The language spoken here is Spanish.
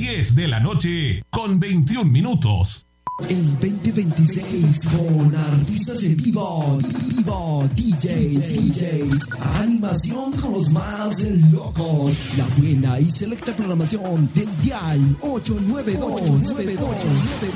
10 de la noche con 21 minutos. El 2026 con artistas en vivo, DJs, animación con los más locos, la buena y selecta programación del dial 892.